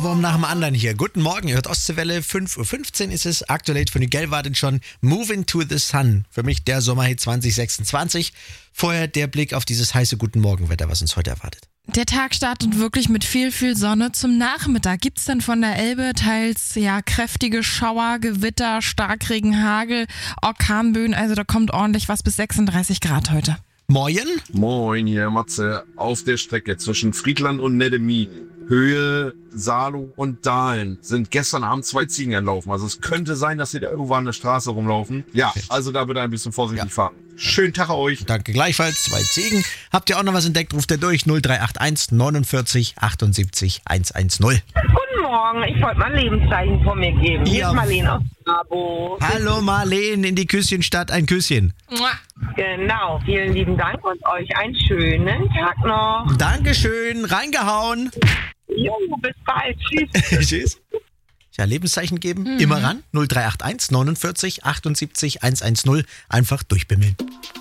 Ohrwurm nach dem anderen hier. Guten Morgen, ihr hört Ostseewelle, 5:15 Uhr ist es. Aktuell von Miguel wartet schon Moving to the Sun. Für mich der Sommerhit 2026. Vorher der Blick auf dieses heiße Guten Morgen-Wetter, was uns heute erwartet. Der Tag startet wirklich mit viel Sonne. Zum Nachmittag gibt's dann von der Elbe teils kräftige Schauer, Gewitter, Starkregen, Hagel, Orkanböen. Also da kommt ordentlich was bis 36 Grad heute. Moin. Moin, hier Matze. Auf der Strecke zwischen Friedland und Neddemin, Höhe, Saarloh und Dahlen, sind gestern Abend 2 Ziegen entlaufen. Also es könnte sein, dass sie da irgendwo an der Straße rumlaufen. Ja, also da bitte ein bisschen vorsichtig fahren. Schönen Tag euch. Danke gleichfalls. 2 Ziegen. Habt ihr auch noch was entdeckt? Ruft ihr durch 0381 49 78 110. Guten Morgen, ich wollte mal ein Lebenszeichen von mir geben. Hier ist Marlene aus Bravo. Hallo Marlene, in die Küsschenstadt ein Küsschen. Genau, vielen lieben Dank und euch einen schönen Tag noch. Dankeschön, reingehauen. Jo, bis bald. Tschüss. Tschüss. Ja, Lebenszeichen geben, immer ran. 0381 49 78 110. Einfach durchbimmeln.